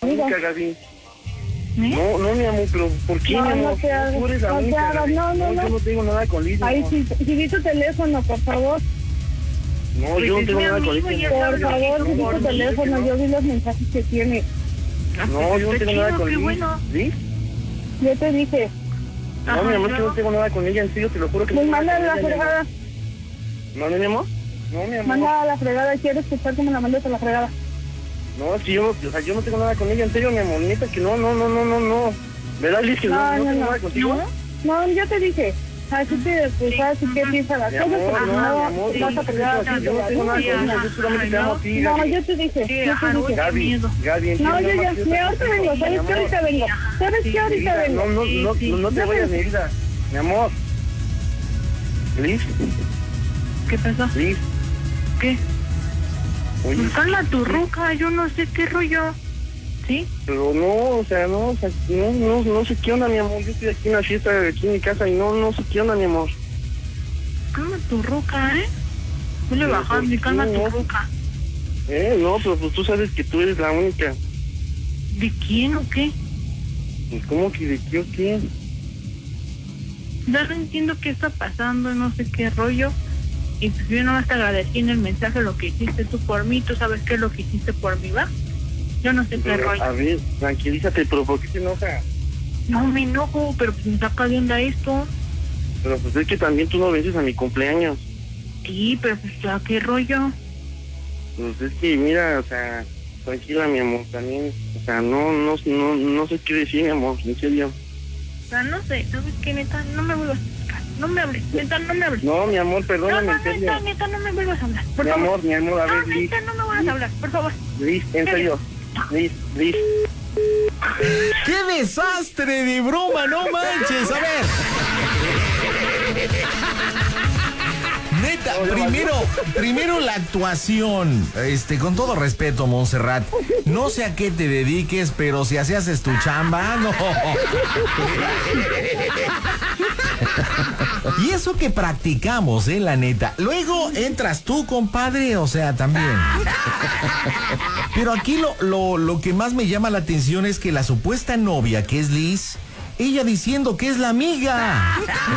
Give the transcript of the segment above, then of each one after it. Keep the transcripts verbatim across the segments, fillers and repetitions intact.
única, Gaby. ¿Eh? No, no, mi amor, pero ¿por qué, No, mi amor? no te hagas, Tú eres la no te única, hagas, Gaby. no, no, no. Yo no tengo nada con Liz, mi Ay, amor. si, si vi tu teléfono, por favor. No, Pues yo no es tengo mi nada con amigo, Liz, mi ya amor. Por favor, si vi tu teléfono, yo vi los mensajes que tiene. No, yo no Está tengo nada chido, con qué Liz. bueno. ¿Liz? Yo te dije, No, Ajá, mi amor, ¿y yo luego? no tengo nada con ella, en serio, te lo juro que pues no tengo manda nada a con la ella, mi amor. fregada, ¿No, mi amor? No, mi amor. manda a la fregada, quiero escuchar cómo la mandas a la fregada. No, si yo no, o sea, yo no tengo nada con ella, en serio, mi amor, neta que no, no, no, no, no, no. ¿Verdad, Liz, que no, No, no, no, tengo no. nada contigo? No, yo te dije, así que, pues, así que piensa las Mi cosas, amor, porque no, si mi no, amor, vas a fregar yo, así yo de no tengo la nada luz. con ella, yo solamente te amo a ti, No, Gaby. yo te dije, Sí, yo ajá, te no, dije. qué Gaby, miedo. Gaby, No, entiende, yo mi ya, amor, sí, ahorita vengo, mi ¿sabes qué? amor. Ahorita vengo. ¿Sabes qué? Ahorita Vida, vengo. no, no, no, Sí, no, no te sí. vayas, mi vida. Mi amor. Liz, ¿Qué pasó? Liz, ¿Qué? oye, Pues calma tu ruca, yo no sé qué rollo. ¿Sí? pero no, o sea, no, o sea, no, no, no sé qué onda, mi amor. Yo estoy aquí en la fiesta, aquí en mi casa, y no, no sé qué onda, mi amor. Calma tu ruca, ¿eh? No le Pero, bajas, ni ¿por calma qué tu no? ruca. Eh, no, pero pues tú sabes que tú eres la única. ¿De quién o qué? Pues, ¿cómo que de qué o qué? Ya no entiendo qué está pasando, no sé qué rollo. Y pues yo nomás te agradecí en el mensaje lo que hiciste tú por mí. Tú sabes qué es lo que hiciste por mí, ¿va? Yo no sé qué Pero, rollo. a ver, tranquilízate, pero ¿por qué te enoja? No me enojo, pero pues me saca de onda esto. Pero pues es que también tú no vences a mi cumpleaños. Sí, pero pues ya qué rollo. Pues es que, mira, o sea, tranquila, mi amor, también, o sea, no, no, no, no sé qué decir, mi amor, en serio. O sea, no sé, ¿sabes qué, neta? No me vuelvas a buscar. No me hables, neta, no me hables. No, mi amor, No, perdóname, no, en serio. neta, neta, no me vuelvas a hablar. Por Mi favor. amor, mi amor, a No, ver, Liz, neta, no me vuelvas a hablar, por favor. Liz, en serio, Liz, Liz. ¡Qué desastre de broma! ¡No manches! A ver. Neta, primero, primero la actuación. Este, con todo respeto, Montserrat. No sé a qué te dediques, pero si así haces tu chamba, no. Y eso que practicamos, eh, la neta. Luego entras tú, compadre, o sea, también. Pero aquí lo, lo, lo que más me llama la atención es que la supuesta novia, que es Liz, ella diciendo que es la amiga.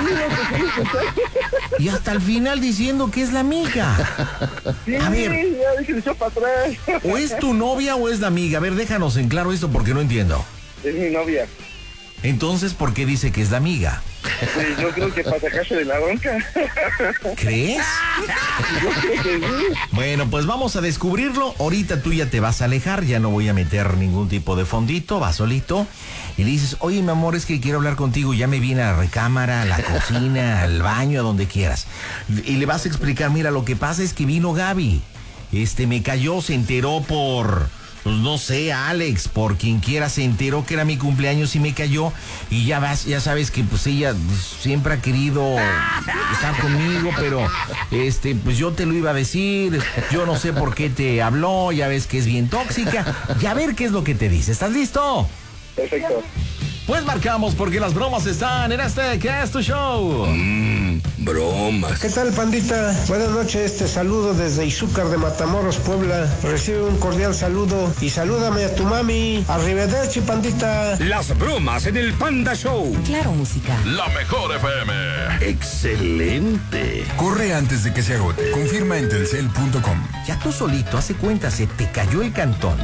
Y hasta el final diciendo que es la amiga. A ver, Sí, ya dije, echó para atrás. o es tu novia o es la amiga. A ver, déjanos en claro esto porque no entiendo. Es mi novia. Entonces, ¿por qué dice que es la amiga? Sí, yo creo que para sacarse de la bronca. ¿Crees? Yo creo que sí. Bueno, pues vamos a descubrirlo. Ahorita tú ya te vas a alejar, ya no voy a meter ningún tipo de fondito, vas solito. Y le dices, oye, mi amor, es que quiero hablar contigo. Ya me vine a la recámara, a la cocina, al baño, a donde quieras. Y le vas a explicar, mira, lo que pasa es que vino Gaby. Este, me cayó, se enteró por... Pues no sé, Alex, por quien quiera se enteró que era mi cumpleaños y me cayó. Y ya vas, ya sabes que pues ella siempre ha querido estar conmigo, pero este, pues yo te lo iba a decir. Yo no sé por qué te habló, ya ves que es bien tóxica. Y a ver qué es lo que te dice. ¿Estás listo? Perfecto. Pues marcamos porque las bromas están en este que es tu show. Mmm, bromas. ¿Qué tal, pandita? Buenas noches, este saludo desde Izúcar de Matamoros, Puebla. Recibe un cordial saludo y salúdame a tu mami. Arrivederci, pandita. Las bromas en el Panda Show. Claro, música. La mejor F M. Excelente. Corre antes de que se agote. Confirma en telcel punto com. Ya tú solito, hace cuenta, se te cayó el cantón.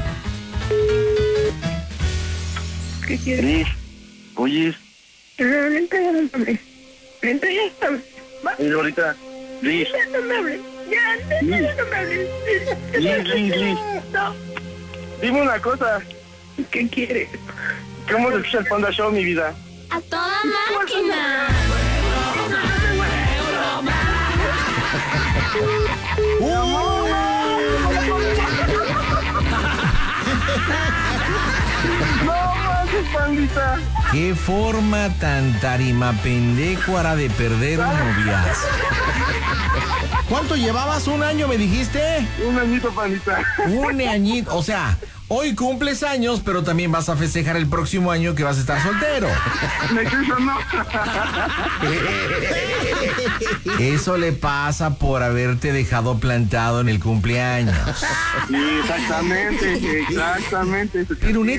¿Qué quieres? Liz, oye, No, neta, ya no me hables. Neta, ya no me hables. Va, y ahorita, Liz, ya no me hables. Ya, neta, ya no me hables. Liz, Liz, Liz. No, Dime una cosa, ¿qué quieres? ¿cómo se escucha el Panda Show, mi vida? A toda máquina. No manches, pandita. Qué forma tan tarimapendécuara de perder un noviazgo. ¿Cuánto llevabas? ¿Un año me dijiste? Un añito, pandita. Un añito, o sea, hoy cumples años, pero también vas a festejar el próximo año que vas a estar soltero. ¿Me crees o no? Eso le pasa por haberte dejado plantado en el cumpleaños. Sí, exactamente, exactamente. Pero